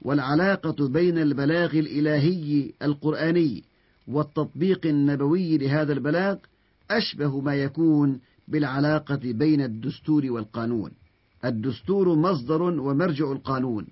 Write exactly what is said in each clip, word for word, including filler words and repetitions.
والعلاقة بين البلاغ الإلهي القرآني والتطبيق النبوي لهذا البلاغ أشبه ما يكون بالعلاقة بين الدستور والقانون. الدستور مصدر ومرجع القانون،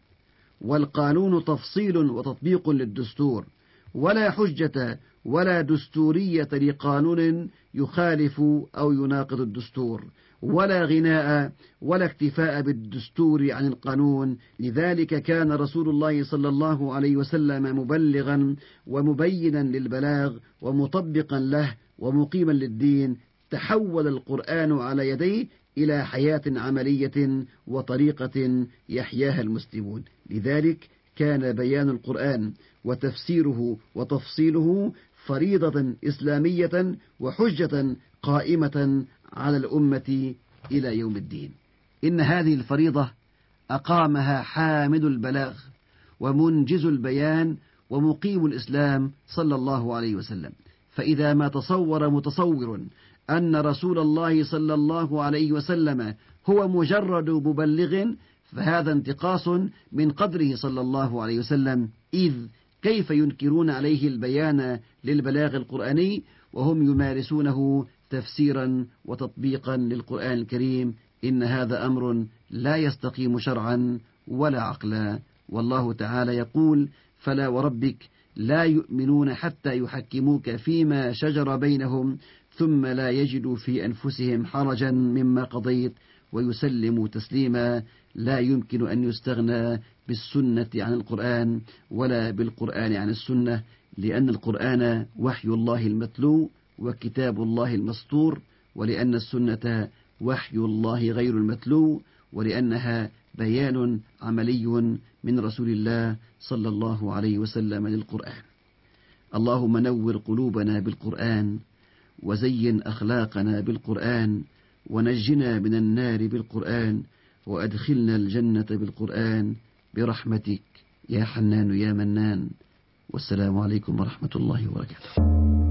والقانون تفصيل وتطبيق للدستور، ولا حجة ولا دستورية لقانون يخالف أو يناقض الدستور، ولا غناء ولا اكتفاء بالدستور عن القانون. لذلك كان رسول الله صلى الله عليه وسلم مبلغا ومبينا للبلاغ ومطبقا له ومقيما للدين. تحول القرآن على يديه إلى حياة عملية وطريقة يحياها المسلمون. لذلك كان بيان القرآن وتفسيره وتفصيله فريضة إسلامية وحجة قائمة على الأمة إلى يوم الدين. إن هذه الفريضة أقامها حامل البلاغ ومنجز البيان ومقيم الإسلام صلى الله عليه وسلم. فإذا ما تصور متصور أن رسول الله صلى الله عليه وسلم هو مجرد مبلغ، فهذا انتقاص من قدره صلى الله عليه وسلم، إذ كيف ينكرون عليه البيان للبلاغ القرآني وهم يمارسونه تفسيرا وتطبيقا للقرآن الكريم؟ إن هذا أمر لا يستقيم شرعا ولا عقلا. والله تعالى يقول: فلا وربك لا يؤمنون حتى يحكموك فيما شجر بينهم ثم لا يجدوا في أنفسهم حرجا مما قضيت ويسلموا تسليما. لا يمكن أن يستغنى بالسنة عن القرآن ولا بالقرآن عن السنة، لأن القرآن وحي الله المتلو وكتاب الله المسطور، ولأن السنة وحي الله غير المتلو، ولأنها بيان عملي من رسول الله صلى الله عليه وسلم للقرآن. اللهم نور قلوبنا بالقرآن، وزين أخلاقنا بالقرآن، ونجنا من النار بالقرآن، وأدخلنا الجنة بالقرآن برحمتك يا حنان يا منان. والسلام عليكم ورحمة الله وبركاته.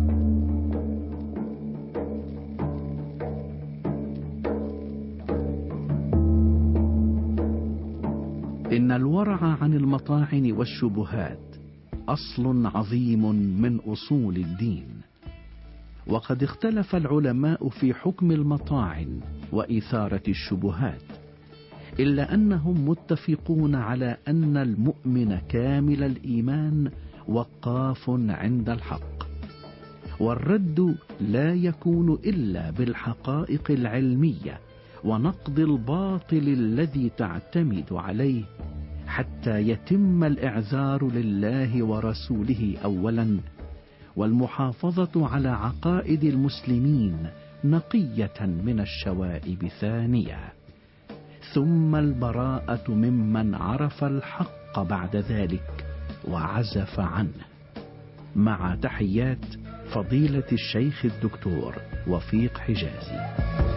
إن الورع عن المطاعن والشبهات أصل عظيم من أصول الدين، وقد اختلف العلماء في حكم المطاعن وإثارة الشبهات، إلا أنهم متفقون على أن المؤمن كامل الإيمان وقاف عند الحق، والرد لا يكون إلا بالحقائق العلمية ونقض الباطل الذي تعتمد عليه، حتى يتم الإعذار لله ورسوله أولا، والمحافظة على عقائد المسلمين نقية من الشوائب ثانية، ثم البراءة ممن عرف الحق بعد ذلك وعزف عنه. مع تحيات فضيلة الشيخ الدكتور وفيق حجازي.